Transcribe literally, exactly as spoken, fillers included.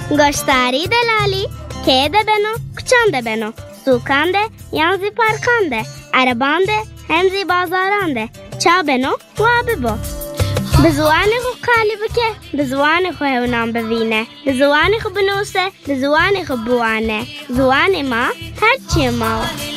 گشتاری دلالی که ده بنو کچان ده بنو سوکان ده یانزی پارکان ده عربان ده همزی بازاران ده چا بنو و ببو بزوان خو کالی بکه بزوان خو هونام ببینه بزوان خو بنوسه بزوان خو بوانه زوان ما هرچی ما